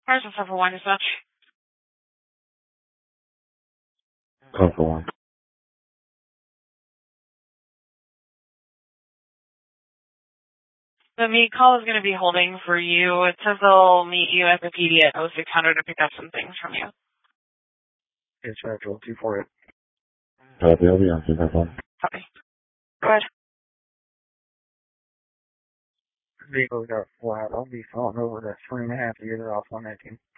Where's the 7-1 dispatch? Code for 1. The meet call is going to be holding for you. It says they'll meet you at the PD at 0600 to pick up some things from you. Dispatch 248. Copy, I'll be on 251. Copy. Go ahead. Vehicle got flat. I'll be falling over that 3.5 year off 119.